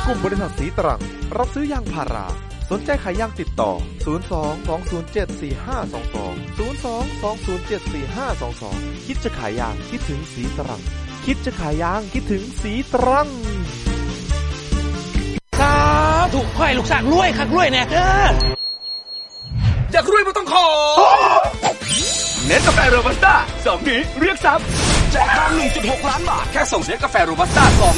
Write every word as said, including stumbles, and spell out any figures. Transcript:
กลุ่มบริษัทสีตรังรับซื้อยางพาราสนใจขายยางติดต่อศูนย์ สอง สอง ศูนย์ เจ็ด สี่ ห้า สอง สอง ศูนย์ สอง สอง ศูนย์ เจ็ด สี่ ห้า สอง สองคิดจะขายยางคิดถึงสีตรังคิดจะขายยางคิดถึงสีตรังครับถูกค่อยลูกสร้างรวยคักรวยแน่เด้ออยากรวยไม่ต้องขอเนสกาแฟโรบัสต้าสองนี้เรียกซับแจกทอง หนึ่งจุดหก ล้านบาทแค่ส่งเนสกาแฟโรบัสต้าสอง